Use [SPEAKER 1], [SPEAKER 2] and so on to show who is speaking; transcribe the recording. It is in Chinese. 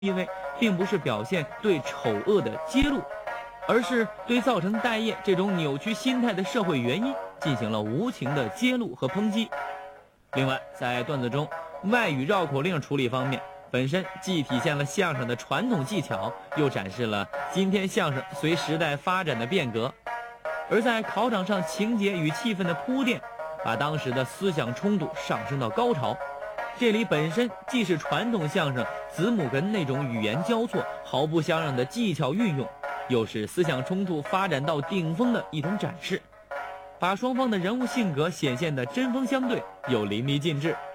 [SPEAKER 1] 意味并不是表现对丑恶的揭露，而是对造成待业这种扭曲心态的社会原因进行了无情的揭露和抨击。另外，在段子中外语绕口令处理方面，本身既体现了相声的传统技巧，又展示了今天相声随时代发展的变革。而在考场上情节与气氛的铺垫，把当时的思想冲突上升到高潮。这里本身既是传统相声子母哏那种语言交错、毫不相让的技巧运用，又是思想冲突发展到顶峰的一种展示，把双方的人物性格显现得针锋相对又淋漓尽致。